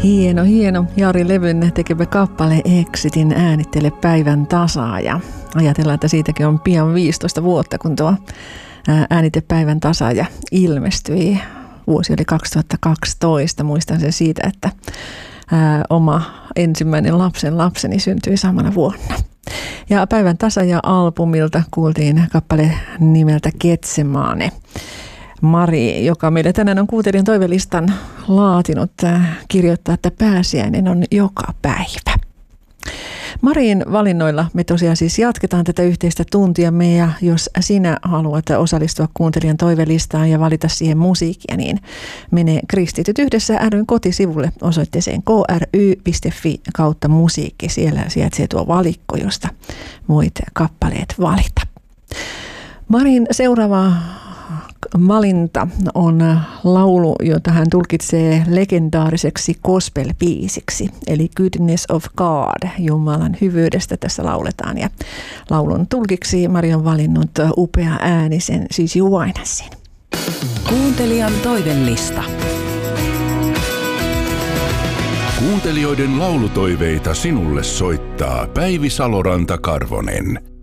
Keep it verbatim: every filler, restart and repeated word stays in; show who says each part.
Speaker 1: Hieno, hieno. Jari Levyn tekevä kappale Exitin äänittele päivän tasaa. Ja ajatellaan, että siitäkin on pian viisitoista vuotta, kun tuo äänite päivän tasaaja ilmestyi. Vuosi oli kaksituhattakaksitoista. Muistan sen siitä, että ää, oma ensimmäinen lapsen lapseni syntyi samana vuonna. Ja päivän tasaaja-albumilta kuultiin kappale nimeltä Getsemane. Mari, joka meille tänään on kuuntelijan toivelistan laatinut, kirjoittaa, että pääsiäinen on joka päivä. Marin valinnoilla me tosiaan siis jatketaan tätä yhteistä tuntiamme, ja jos sinä haluat osallistua kuuntelijan toivelistaan ja valita siihen musiikkia, niin mene Kristityt yhdessä ry:n kotisivulle osoitteeseen k r y piste f i kautta musiikki. Siellä sijaitsee tuo valikko, josta voit kappaleet valita. Marin seuraava valinta on laulu, jota hän tulkitsee legendaariseksi gospel-biisiksi, eli Goodness of God, Jumalan hyvyydestä tässä lauletaan. Ja laulun tulkiksi Mari on valinnut upea äänisen Susie Winesin.
Speaker 2: Kuuntelijan toivelista.
Speaker 3: Kuuntelijoiden laulutoiveita sinulle soittaa Päivi Saloranta-Karvonen.